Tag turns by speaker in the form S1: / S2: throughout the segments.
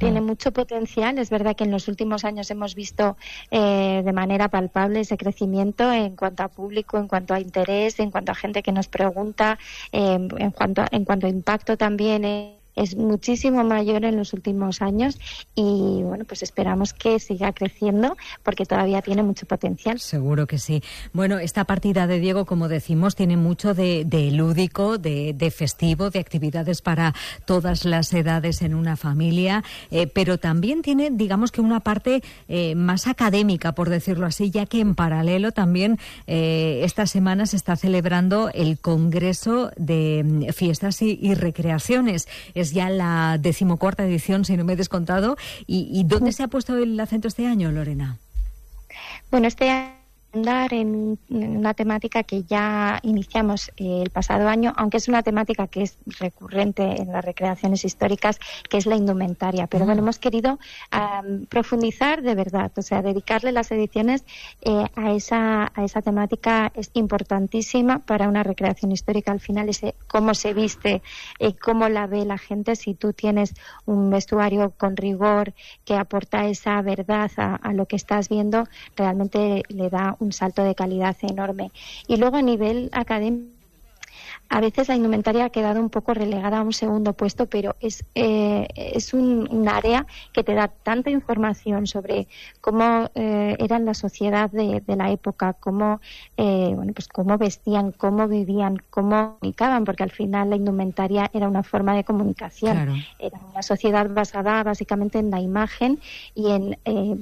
S1: tiene mucho potencial. Es verdad que en los últimos años hemos visto de manera palpable ese crecimiento en cuanto a público, en cuanto a interés, en cuanto a gente que nos pregunta, en cuanto a impacto también. Es muchísimo mayor en los últimos años y bueno, pues esperamos que siga creciendo porque todavía tiene mucho potencial.
S2: Seguro que sí. Bueno, esta partida de Diego, como decimos, tiene mucho de lúdico, de festivo, de actividades para todas las edades en una familia, pero también tiene, digamos que una parte más académica, por decirlo así, ya que en paralelo también esta semana se está celebrando el Congreso de Fiestas y Recreaciones. Es ya la 14ª edición, si no me he descontado. ¿Y dónde se ha puesto el acento este año, Lorena?
S1: Bueno, este año andar en una temática que ya iniciamos el pasado año, aunque es una temática que es recurrente en las recreaciones históricas, que es la indumentaria. Pero bueno, hemos querido profundizar de verdad, o sea, dedicarle las ediciones a esa temática. Es importantísima para una recreación histórica. Al final, cómo se viste, cómo la ve la gente. Si tú tienes un vestuario con rigor que aporta esa verdad a lo que estás viendo, realmente le da un salto de calidad enorme. Y luego a nivel académico, a veces la indumentaria ha quedado un poco relegada a un segundo puesto, pero es un área que te da tanta información sobre cómo era la sociedad de la época, cómo cómo vestían, cómo vivían, cómo comunicaban, porque al final la indumentaria era una forma de comunicación. Claro. Era una sociedad basada básicamente en la imagen y en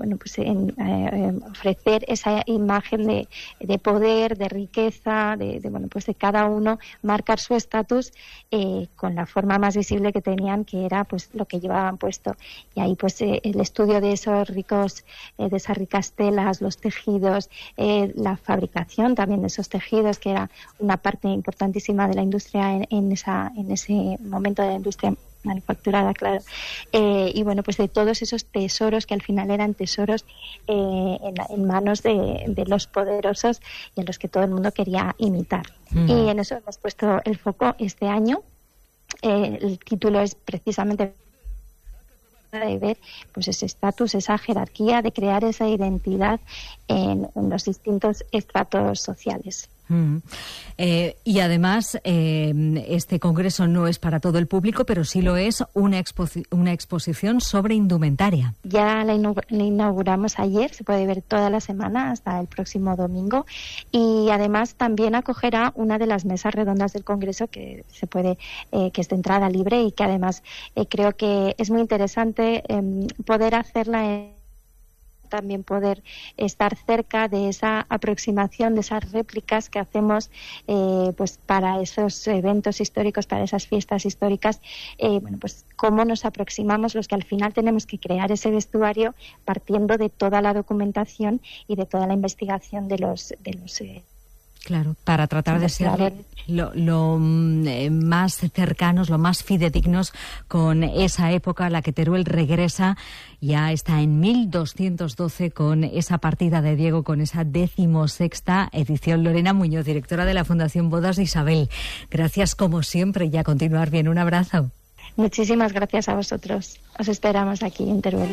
S1: ofrecer esa imagen de poder, de riqueza, de cada uno, marcar su estatus con la forma más visible que tenían, que era pues lo que llevaban puesto. Y ahí pues el estudio de esos ricos, de esas ricas telas, los tejidos, la fabricación también de esos tejidos, que era una parte importantísima de la industria en ese momento de la industria manufacturada, claro. Y bueno, pues de todos esos tesoros que al final eran tesoros en manos de los poderosos y en los que todo el mundo quería imitar. Y en eso hemos puesto el foco este año. El título es precisamente de ver pues ese estatus, esa jerarquía, de crear esa identidad en los distintos estratos sociales.
S2: Y además este congreso no es para todo el público, pero sí lo es una exposición sobre indumentaria.
S1: Ya la inauguramos ayer, se puede ver toda la semana hasta el próximo domingo, y además también acogerá una de las mesas redondas del congreso que se puede que es de entrada libre y que además creo que es muy interesante poder hacerla también poder estar cerca de esa aproximación, de esas réplicas que hacemos pues para esos eventos históricos, para esas fiestas históricas, pues cómo nos aproximamos los que al final tenemos que crear ese vestuario partiendo de toda la documentación y de toda la investigación de los
S2: claro, para tratar de ser lo más cercanos, lo más fidedignos con esa época a la que Teruel regresa. Ya está en 1212 con esa partida de Diego, con esa 16ª edición. Lorena Muñoz, directora de la Fundación Bodas de Isabel. Gracias como siempre y a continuar bien. Un abrazo.
S1: Muchísimas gracias a vosotros. Os esperamos aquí en Teruel.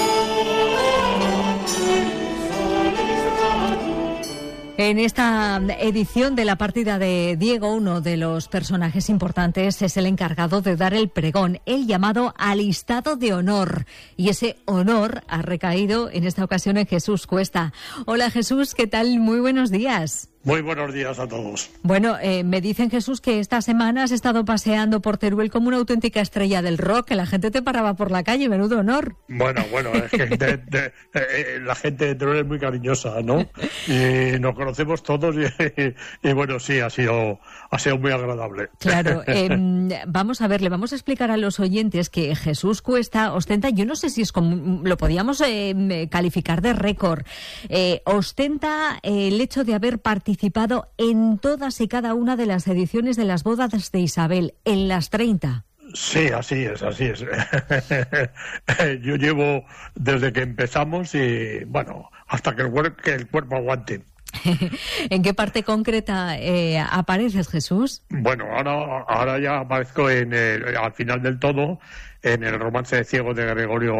S2: En esta edición de la partida de Diego, uno de los personajes importantes es el encargado de dar el pregón, el llamado alistado de honor. Y ese honor ha recaído en esta ocasión en Jesús Cuesta. Hola Jesús, ¿qué tal? Muy buenos días.
S3: Muy buenos días a todos.
S2: Bueno, me dicen, Jesús, que esta semana has estado paseando por Teruel como una auténtica estrella del rock, que la gente te paraba por la calle. Menudo honor.
S3: Bueno, es que la gente de Teruel es muy cariñosa, ¿no? Y nos conocemos todos y bueno, sí, ha sido muy agradable.
S2: Claro, vamos a ver, le vamos a explicar a los oyentes que Jesús Cuesta ostenta, yo no sé si es como, lo podíamos calificar de récord, ostenta el hecho de haber participado en todas y cada una de las ediciones de las bodas de Isabel, en las 30.
S3: Sí, así es. Yo llevo desde que empezamos y, bueno, hasta que el cuerpo aguante.
S2: ¿En qué parte concreta apareces, Jesús?
S3: Bueno, ahora ya aparezco al final del todo, en el romance de Ciego de Gregorio